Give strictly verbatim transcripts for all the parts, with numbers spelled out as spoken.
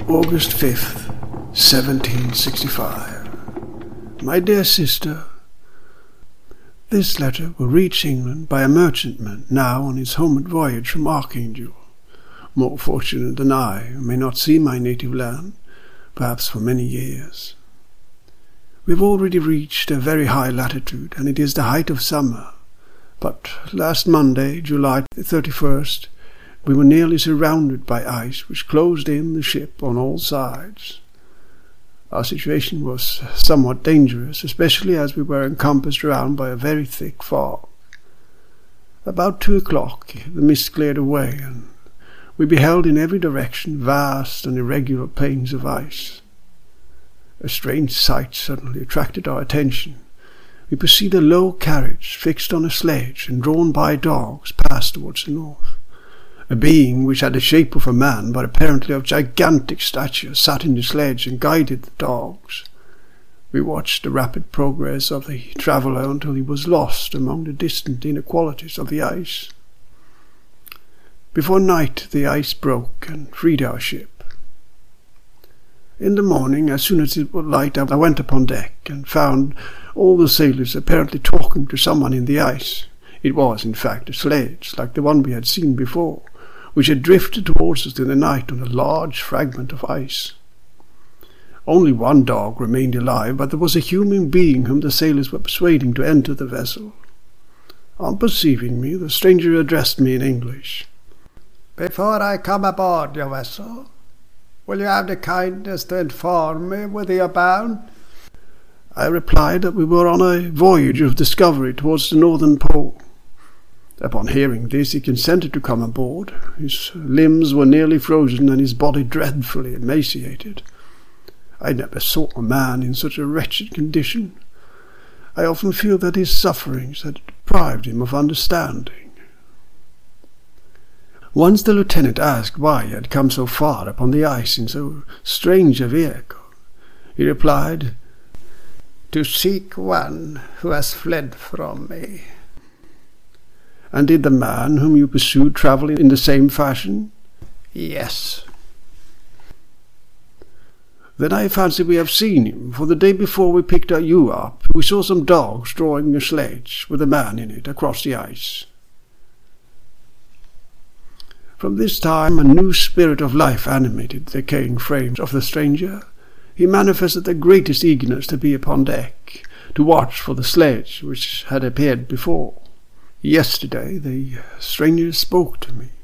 August fifth, seventeen sixty-five. My dear sister, this letter will reach England by a merchantman now on his homeward voyage from Archangel. More fortunate than I, who may not see my native land, perhaps for many years. We have already reached a very high latitude, and it is the height of summer. But last Monday, July thirty-first, we were nearly surrounded by ice, which closed in the ship on all sides. Our situation was somewhat dangerous, especially as we were encompassed around by a very thick fog. About two o'clock the mist cleared away, and we beheld in every direction vast and irregular plains of ice. A strange sight suddenly attracted our attention. We perceived a low carriage fixed on a sledge and drawn by dogs pass towards the north. A being which had the shape of a man, but apparently of gigantic stature, sat in the sledge and guided the dogs. We watched the rapid progress of the traveller until he was lost among the distant inequalities of the ice. Before night the ice broke and freed our ship. In the morning, as soon as it was light, I went upon deck and found all the sailors apparently talking to someone in the ice. It was, in fact, a sledge, like the one we had seen before, which had drifted towards us in the night on a large fragment of ice. Only one dog remained alive, but there was a human being whom the sailors were persuading to enter the vessel. On perceiving me, the stranger addressed me in English. "Before I come aboard your vessel, will you have the kindness to inform me whither you are bound?" I replied that we were on a voyage of discovery towards the northern pole. Upon hearing this, he consented to come aboard. His limbs were nearly frozen and his body dreadfully emaciated. I never saw a man in such a wretched condition. I often feel that his sufferings had deprived him of understanding. Once the lieutenant asked why he had come so far upon the ice in so strange a vehicle. He replied, "To seek one who has fled from me." "And did the man whom you pursued travel in the same fashion?" "Yes." "Then I fancy we have seen him, for the day before we picked you up, we saw some dogs drawing a sledge with a man in it across the ice." From this time a new spirit of life animated the decaying frame of the stranger. He manifested the greatest eagerness to be upon deck, to watch for the sledge which had appeared before. Yesterday the stranger spoke to me.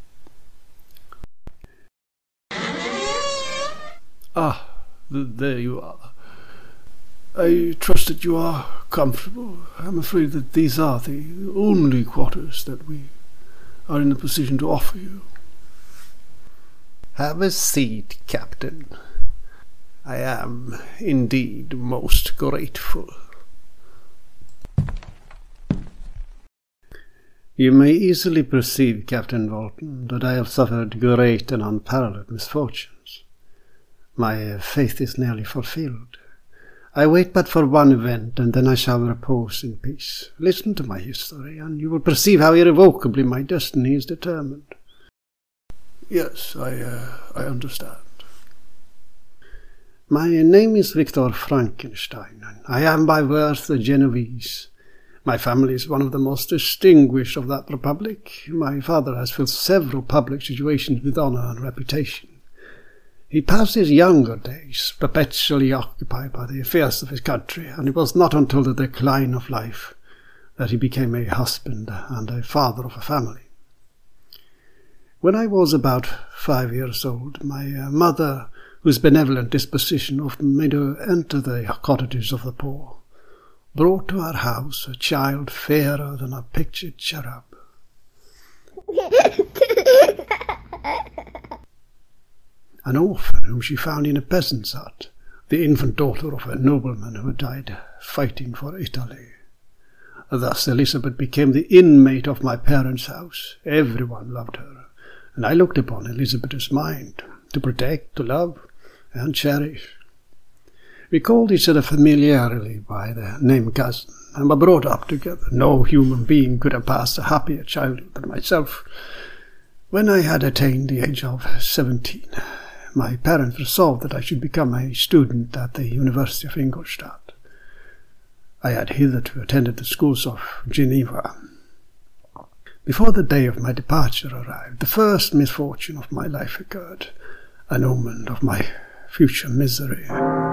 "Ah, th- there you are. I trust that you are comfortable. I am afraid that these are the only quarters that we are in a position to offer you." "Have a seat, Captain. I am indeed most grateful." "You may easily perceive, Captain Walton, that I have suffered great and unparalleled misfortunes. My faith is nearly fulfilled. I wait but for one event, and then I shall repose in peace. Listen to my history, and you will perceive how irrevocably my destiny is determined." "Yes, I, uh, I understand." "My name is Victor Frankenstein, and I am by birth a Genoese. My family is one of the most distinguished of that republic. My father has filled several public situations with honour and reputation. He passed his younger days perpetually occupied by the affairs of his country, and it was not until the decline of life that he became a husband and a father of a family. When I was about five years old, my uh, mother, whose benevolent disposition often made her enter the cottages of the poor, brought to our house a child fairer than a pictured cherub. An orphan whom she found in a peasant's hut, the infant daughter of a nobleman who had died fighting for Italy. Thus Elizabeth became the inmate of my parents' house. Everyone loved her, and I looked upon Elizabeth as mine, to protect, to love, and cherish. We called each other familiarly by the name cousin, and were brought up together. No human being could have passed a happier childhood than myself. When I had attained the age of seventeen, my parents resolved that I should become a student at the University of Ingolstadt. I had hitherto attended the schools of Geneva. Before the day of my departure arrived, the first misfortune of my life occurred, an omen of my future misery.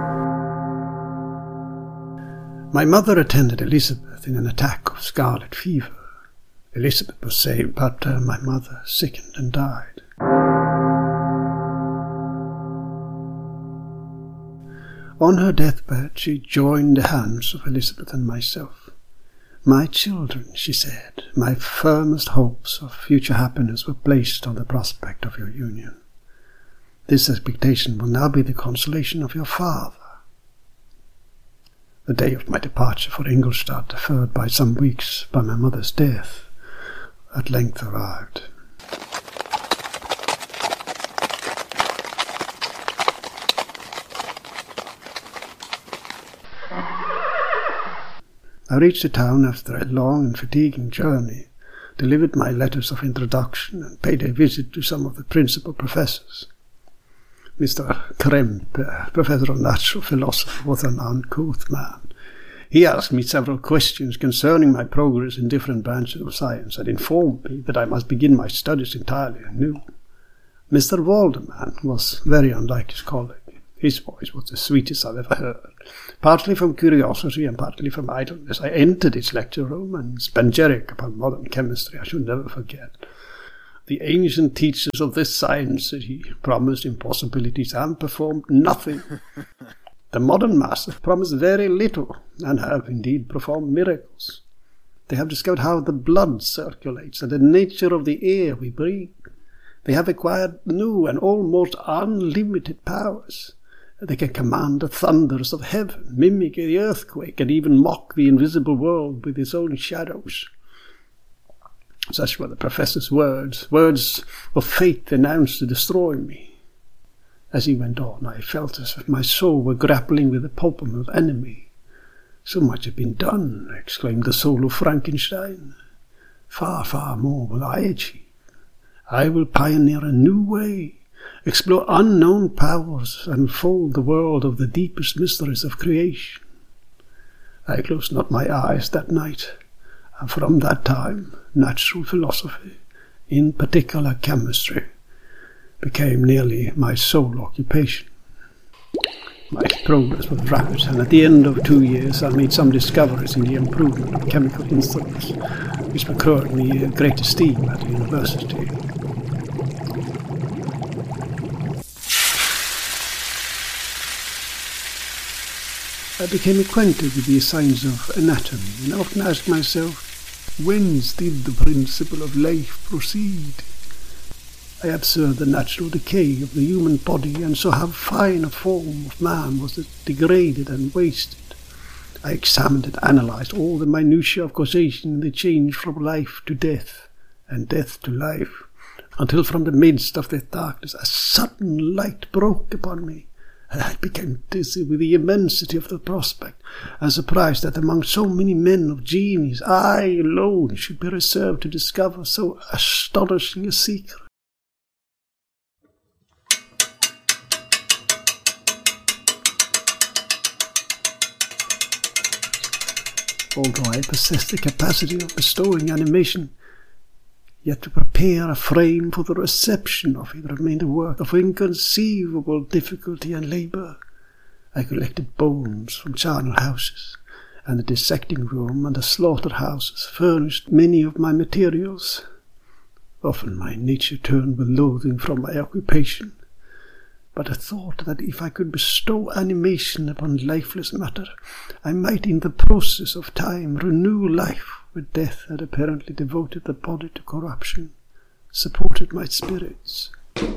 My mother attended Elizabeth in an attack of scarlet fever. Elizabeth was saved, but uh, my mother sickened and died. On her deathbed, she joined the hands of Elizabeth and myself. My children, she said, my firmest hopes of future happiness were placed on the prospect of your union. This expectation will now be the consolation of your father. The day of my departure for Ingolstadt, deferred by some weeks by my mother's death, at length arrived. I reached the town after a long and fatiguing journey, delivered my letters of introduction, and paid a visit to some of the principal professors. Mister Krempe, professor of natural philosophy, was an uncouth man. He asked me several questions concerning my progress in different branches of science, and informed me that I must begin my studies entirely anew. Mister Waldeman was very unlike his colleague. His voice was the sweetest I've ever heard. Partly from curiosity and partly from idleness, I entered his lecture room, and panegyric upon modern chemistry I should never forget. The ancient teachers of this science, said he, promised impossibilities and performed nothing. The modern masters promise very little, and have indeed performed miracles. They have discovered how the blood circulates and the nature of the air we breathe. They have acquired new and almost unlimited powers. They can command the thunders of heaven, mimic the earthquake, and even mock the invisible world with its own shadows. Such were the professor's words, words of fate announced to destroy me. As he went on, I felt as if my soul were grappling with a palpable enemy. So much had been done, exclaimed the soul of Frankenstein. Far, far more will I achieve. I will pioneer a new way, explore unknown powers, and unfold the world of the deepest mysteries of creation. I closed not my eyes that night, and from that time natural philosophy, in particular chemistry, became nearly my sole occupation. My progress was rapid, and at the end of two years I made some discoveries in the improvement of chemical instruments, which procured me great esteem at the university. I became acquainted with the science of anatomy, and often asked myself, whence did the principle of life proceed? I observed the natural decay of the human body, and saw how fine a form of man was degraded and wasted. I examined and analyzed all the minutiae of causation in the change from life to death, and death to life, until from the midst of the darkness a sudden light broke upon me. I became dizzy with the immensity of the prospect, and surprised that among so many men of genius, I alone should be reserved to discover so astonishing a secret. Although I possessed the capacity of bestowing animation, yet to prepare a frame for the reception of it remained a work of inconceivable difficulty and labour. I collected bones from charnel houses, and the dissecting room and the slaughter-houses furnished many of my materials. Often my nature turned with loathing from my occupation, but I thought that if I could bestow animation upon lifeless matter, I might in the process of time renew life where death had apparently devoted the body to corruption, supported my spirits.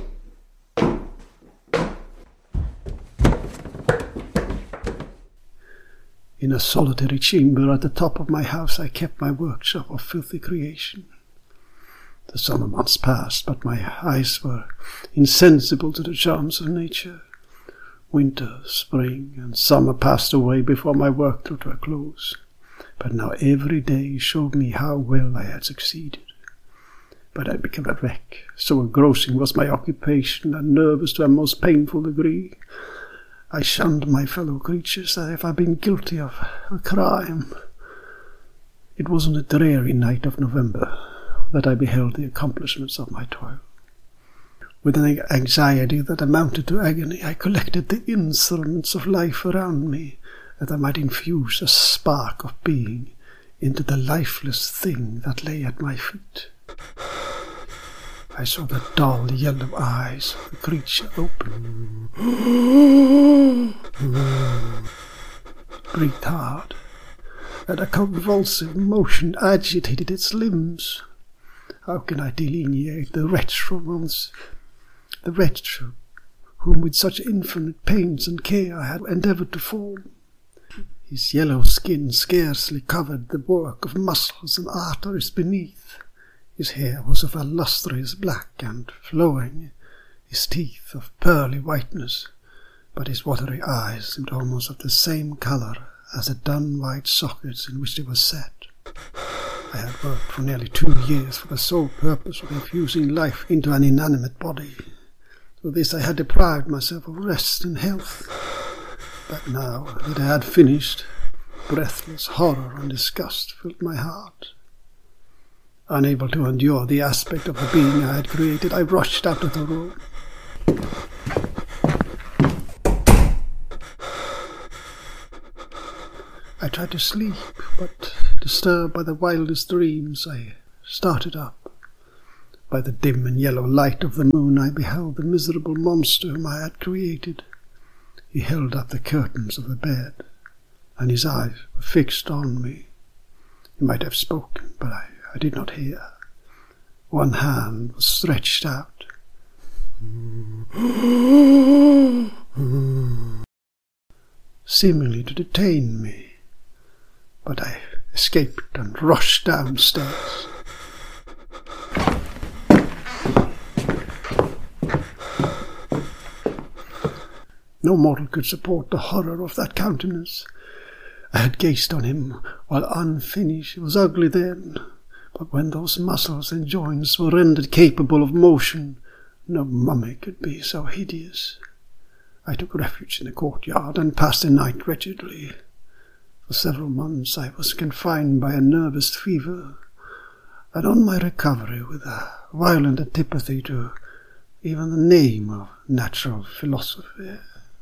In a solitary chamber at the top of my house I kept my workshop of filthy creation. The summer months passed, but my eyes were insensible to the charms of nature. Winter, spring, and summer passed away before my work drew to a close. But now every day showed me how well I had succeeded. But I became a wreck. So engrossing was my occupation, and nervous to a most painful degree. I shunned my fellow creatures as if I had been guilty of a crime. It was on a dreary night of November that I beheld the accomplishments of my toil. With an anxiety that amounted to agony, I collected the instruments of life around me, that I might infuse a spark of being into the lifeless thing that lay at my feet. I saw the dull yellow eyes of the creature open. Breathed hard, and a convulsive motion agitated its limbs. How can I delineate the wretch from whence, the wretch whom with such infinite pains and care I had endeavoured to form? His yellow skin scarcely covered the work of muscles and arteries beneath. His hair was of a lustrous black and flowing, his teeth of pearly whiteness, but his watery eyes seemed almost of the same colour as the dun-white sockets in which they were set. I had worked for nearly two years for the sole purpose of infusing life into an inanimate body. For this I had deprived myself of rest and health. But now that I had finished, breathless horror and disgust filled my heart. Unable to endure the aspect of the being I had created, I rushed out of the room. I tried to sleep, but disturbed by the wildest dreams, I started up. By the dim and yellow light of the moon, I beheld the miserable monster whom I had created. He held up the curtains of the bed, and his eyes were fixed on me. He might have spoken, but I, I did not hear. One hand was stretched out, seemingly to detain me, but I escaped and rushed downstairs. No mortal could support the horror of that countenance. I had gazed on him while unfinished. It was ugly then, but when those muscles and joints were rendered capable of motion, no mummy could be so hideous. I took refuge in the courtyard and passed the night wretchedly. For several months I was confined by a nervous fever, and on my recovery, with a violent antipathy to even the name of natural philosophy.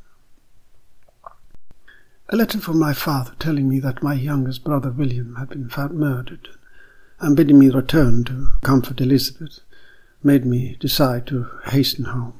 A letter from my father telling me that my youngest brother William had been found murdered, and bidding me return to comfort Elizabeth, made me decide to hasten home.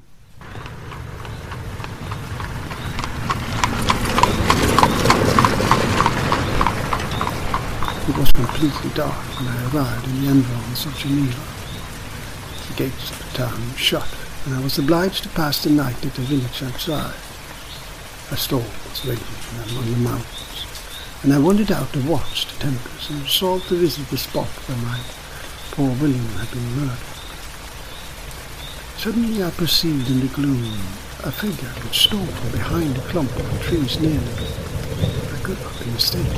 It was completely dark when I arrived in the environs of Geneva. The gates of the town were shut, and I was obliged to pass the night at the village outside. A storm was raging among the mountains, and I wandered out to watch the tempest and resolved to visit the spot where my poor William had been murdered. Suddenly I perceived in the gloom a figure which stole from behind a clump of trees near me. I could not be mistaken.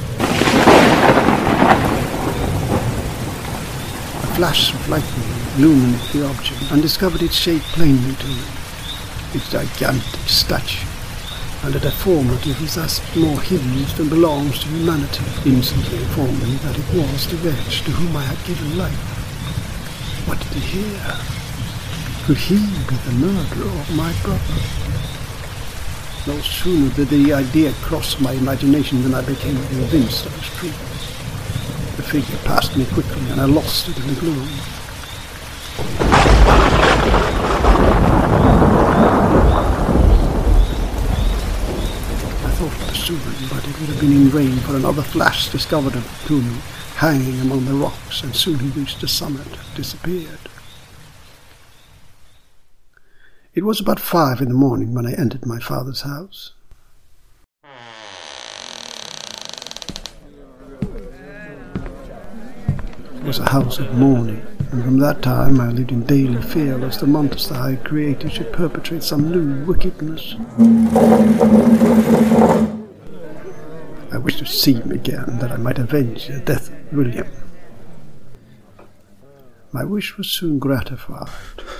A flash of lightning illuminated the object and discovered its shape plainly to me. Its gigantic stature and the deformity of his aspect more hideous than belongs to humanity, instantly informed me that it was the wretch to whom I had given life. What did he hear? Could he be the murderer of my brother? No sooner did the idea cross my imagination than I became convinced of its truth. The figure passed me quickly, and I lost it in the gloom. I thought pursuing, but it would have been in vain, for another flash discovered him to me, hanging among the rocks, and soon he reached the summit and disappeared. It was about five in the morning when I entered my father's house. It was a house of mourning, and from that time I lived in daily fear lest the monster I had created should perpetrate some new wickedness. I wished to see him again, that I might avenge the death of William. My wish was soon gratified.